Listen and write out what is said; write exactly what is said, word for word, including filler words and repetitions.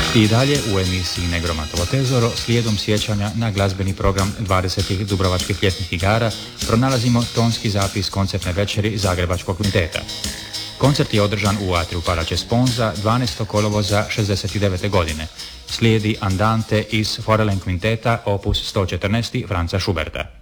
I dalje u emisiji Negromatovo tezoro slijedom sjećanja na glazbeni program dvadesetih Dubrovačkih ljetnih igara pronalazimo tonski zapis koncertne večeri Zagrebačkog kvinteta. Koncert je održan u atriju Palače Sponza dvanaestog kolovoza šezdeset devete. godine. Slijedi Andante iz Forellen kvinteta opus sto četrnaest Franza Schuberta.